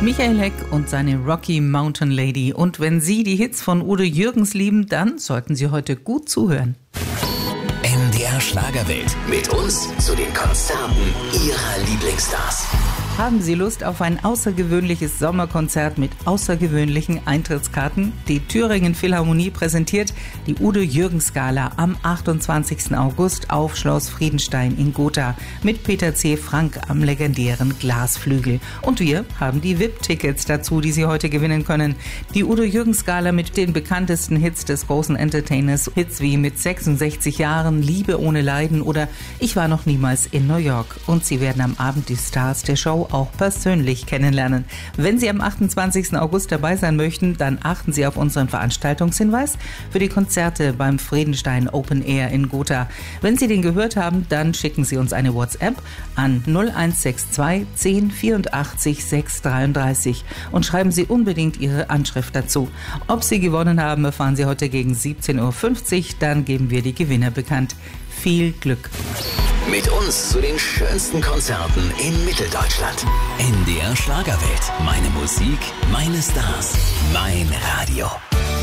Michael Heck und seine Rocky Mountain Lady. Und wenn Sie die Hits von Udo Jürgens lieben, dann sollten Sie heute gut zuhören. MDR Schlagerwelt. Mit uns zu den Konzerten Ihrer Lieblingsstars. Haben Sie Lust auf ein außergewöhnliches Sommerkonzert mit außergewöhnlichen Eintrittskarten? Die Thüringen Philharmonie präsentiert die Udo Jürgens Gala am 28. August auf Schloss Friedenstein in Gotha mit Peter C. Frank am legendären Glasflügel. Und wir haben die VIP-Tickets dazu, die Sie heute gewinnen können. Die Udo Jürgens Gala mit den bekanntesten Hits des großen Entertainers. Hits wie Mit 66 Jahren, Liebe ohne Leiden oder Ich war noch niemals in New York. Und Sie werden am Abend die Stars der Show auch persönlich kennenlernen. Wenn Sie am 28. August dabei sein möchten, dann achten Sie auf unseren Veranstaltungshinweis für die Konzerte beim Friedenstein Open Air in Gotha. Wenn Sie den gehört haben, dann schicken Sie uns eine WhatsApp an 0162 10 84 633 und schreiben Sie unbedingt Ihre Anschrift dazu. Ob Sie gewonnen haben, erfahren Sie heute gegen 17.50 Uhr, dann geben wir die Gewinner bekannt. Viel Glück! Mit uns zu den schönsten Konzerten in Mitteldeutschland. NDR Schlagerwelt. Meine Musik, meine Stars, mein Radio.